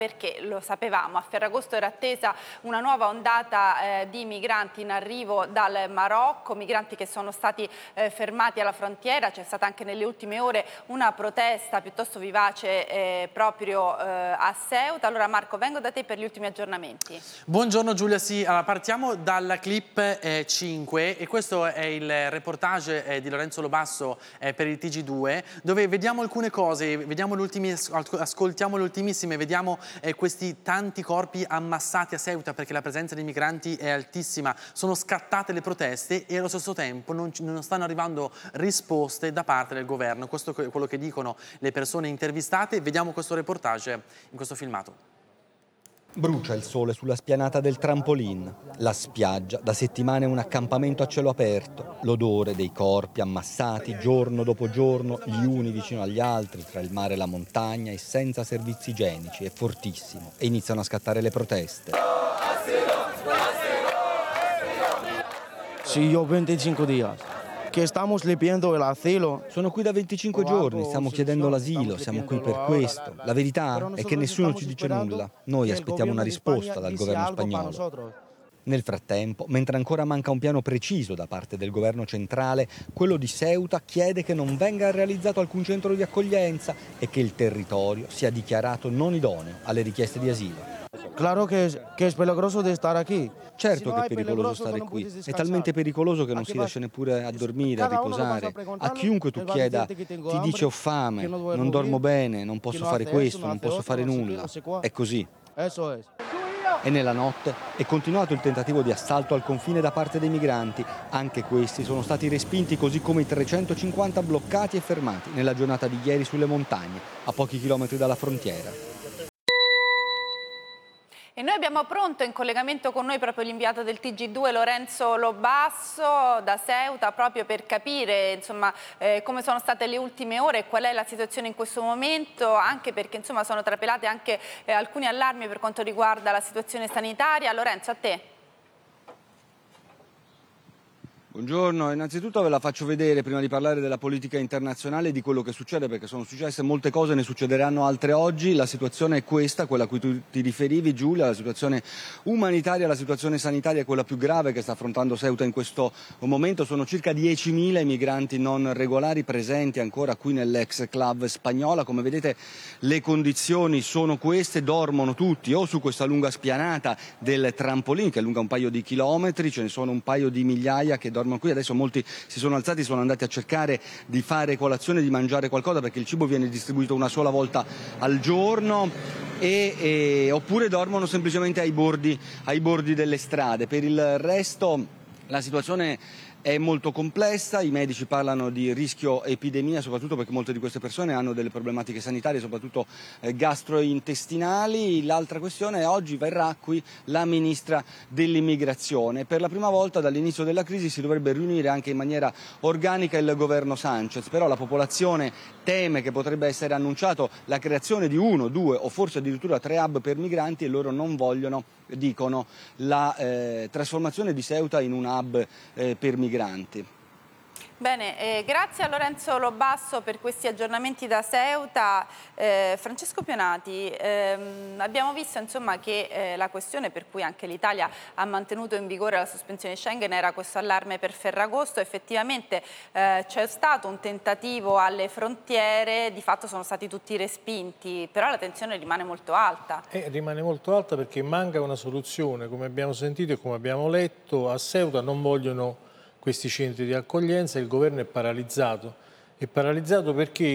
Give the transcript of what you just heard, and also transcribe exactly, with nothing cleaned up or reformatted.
Perché lo sapevamo, a Ferragosto era attesa una nuova ondata eh, di migranti in arrivo dal Marocco, migranti che sono stati eh, fermati alla frontiera. C'è stata anche nelle ultime ore una protesta piuttosto vivace eh, proprio eh, a Ceuta. Allora Marco, vengo da te per gli ultimi aggiornamenti. Buongiorno Giulia, sì, allora, partiamo dalla clip eh, cinque e questo è il reportage eh, di Lorenzo Lobasso eh, per il T G due, dove vediamo alcune cose, vediamo ascoltiamo le ultimissime, vediamo eh, questi tanti corpi ammassati a Ceuta perché la presenza dei migranti è altissima, sono scattate le proteste e allo stesso tempo non, non stanno arrivando risposte da parte del governo. Questo è quello che dicono le persone intervistate. Vediamo questo reportage in questo filmato. Brucia il sole sulla spianata del trampolin, la spiaggia, da settimane un accampamento a cielo aperto, l'odore dei corpi ammassati giorno dopo giorno, gli uni vicino agli altri, tra il mare e la montagna e senza servizi igienici, è fortissimo e iniziano a scattare le proteste. Sì, io venticinque giorni. Che stiamo limpiando l'asilo. Sono qui da venticinque giorni, stiamo chiedendo l'asilo, siamo qui per questo. La verità è che nessuno ci dice nulla. Noi aspettiamo una risposta dal governo spagnolo. Nel frattempo, mentre ancora manca un piano preciso da parte del governo centrale, quello di Ceuta chiede che non venga realizzato alcun centro di accoglienza e che il territorio sia dichiarato non idoneo alle richieste di asilo. Claro che, che è pericoloso di stare qui. Certo che è pericoloso stare qui, è talmente pericoloso che non si riesce neppure a dormire, a riposare. A chiunque tu chieda ti dice ho fame, non dormo bene, non posso fare questo, non posso fare nulla. È così. E nella notte è continuato il tentativo di assalto al confine da parte dei migranti. Anche questi sono stati respinti, così come i trecentocinquanta bloccati e fermati nella giornata di ieri sulle montagne, a pochi chilometri dalla frontiera. E noi abbiamo pronto in collegamento con noi proprio l'inviato del T G due Lorenzo Lobasso da Ceuta, proprio per capire insomma, eh, come sono state le ultime ore e qual è la situazione in questo momento, anche perché insomma, sono trapelate anche eh, alcuni allarmi per quanto riguarda la situazione sanitaria. Lorenzo, a te. Buongiorno, innanzitutto ve la faccio vedere prima di parlare della politica internazionale e di quello che succede, perché sono successe molte cose, ne succederanno altre oggi. La situazione è questa, quella a cui tu ti riferivi Giulia, la situazione umanitaria, la situazione sanitaria è quella più grave che sta affrontando Ceuta in questo momento. Sono circa diecimila i migranti non regolari presenti ancora qui nell'ex club spagnola. Come vedete le condizioni sono queste, dormono tutti o su questa lunga spianata del trampolin che è lunga un paio di chilometri, ce ne sono un paio di migliaia che dormono qui. Adesso molti si sono alzati, sono andati a cercare di fare colazione, di mangiare qualcosa, perché il cibo viene distribuito una sola volta al giorno, e, e, oppure dormono semplicemente ai bordi, ai bordi delle strade. Per il resto la situazione è molto complessa, i medici parlano di rischio epidemia, soprattutto perché molte di queste persone hanno delle problematiche sanitarie, soprattutto eh, gastrointestinali. L'altra questione è oggi verrà qui la ministra dell'immigrazione. Per la prima volta dall'inizio della crisi si dovrebbe riunire anche in maniera organica il governo Sanchez, però la popolazione teme che potrebbe essere annunciato la creazione di uno, due o forse addirittura tre hub per migranti e loro non vogliono, dicono, la eh, trasformazione di Ceuta in un hub eh, per migranti. Bene, eh, grazie a Lorenzo Lobasso per questi aggiornamenti da Ceuta. Eh, Francesco Pionati, ehm, abbiamo visto insomma, che eh, la questione per cui anche l'Italia ha mantenuto in vigore la sospensione Schengen era questo allarme per Ferragosto. Effettivamente eh, c'è stato un tentativo alle frontiere, di fatto sono stati tutti respinti, però la tensione rimane molto alta. Eh, rimane molto alta perché manca una soluzione, come abbiamo sentito e come abbiamo letto. A Ceuta non vogliono questi centri di accoglienza, il governo è paralizzato. È paralizzato perché